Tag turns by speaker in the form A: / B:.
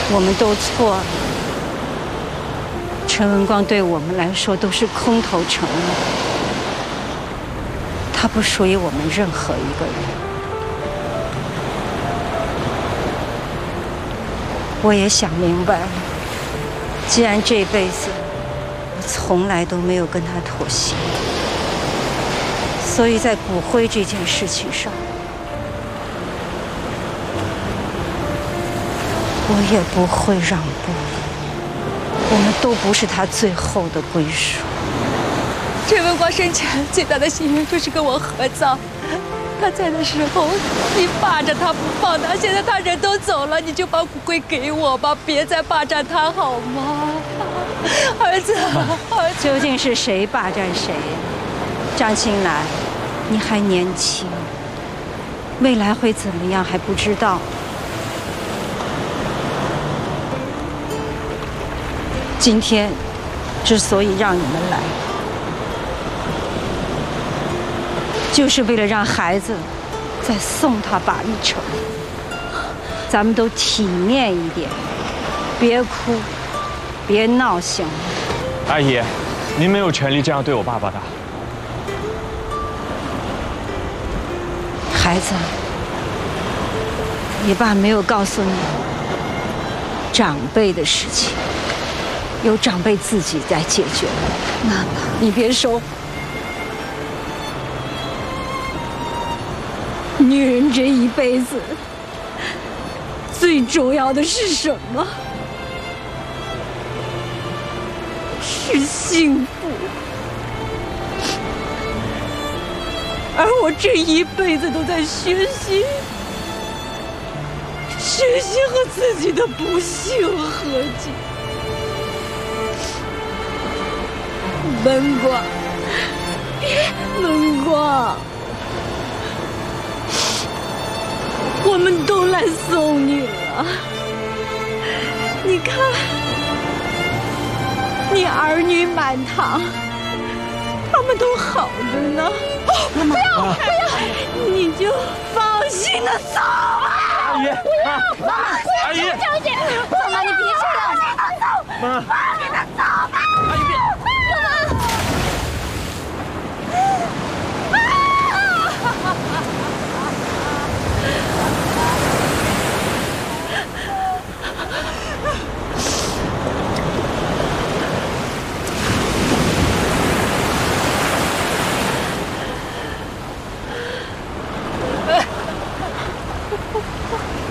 A: 我们都错了。陈文光对我们来说都是空头承诺，他不属于我们任何一个人。我也想明白了，既然这辈子我从来都没有跟他妥协，所以在骨灰这件事情上，我也不会让步。我们都不是他最后的归属。
B: 陈文光生前最大的心愿就是跟我合葬。他在的时候，你霸着他不放他，现在他人都走了，你就把骨灰给我吧，别再霸占他好吗？儿子，儿子，
A: 究竟是谁霸占谁呀？张青兰，你还年轻，未来会怎么样还不知道。今天之所以让你们来，就是为了让孩子再送他爸一程。咱们都体面一点，别哭，别闹，行吗？
C: 阿姨，您没有权利这样对我爸爸的。
A: 孩子，你爸没有告诉你长辈的事情，由长辈自己来解决。娜娜，你别说。女人这一辈子最重要的是什么？是幸福。而我这一辈子都在学习和自己的不幸和解。文光，文光。我们都来送你了，你看，你儿女满堂，他们都好着呢。妈妈，不要，你就放心的走吧。
C: 阿姨，
D: 不要，妈妈，
C: 阿姨，
D: 小姐，妈妈，你别这样，
C: 妈，
D: 放你的走吧。
C: 阿姨别。